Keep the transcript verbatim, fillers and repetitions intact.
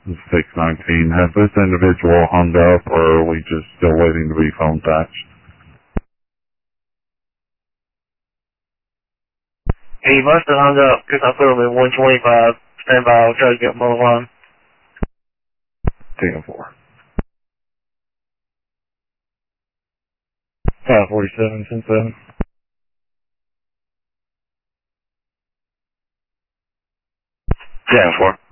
six nineteen. Has this individual hung up, or are we just still waiting to be phone taxed? He must have hung up because I put him in one twenty-five. Stand by, I'll try to get him on the line. ten four. five forty-seven, ten seven. ten four.